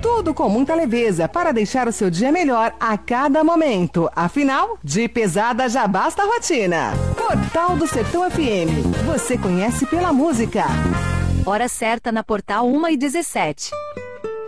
Tudo com muita leveza para deixar o seu dia melhor a cada momento. Afinal, de pesada já basta a rotina. Portal do Sertão FM. Você conhece pela música. Hora certa na Portal 1h17.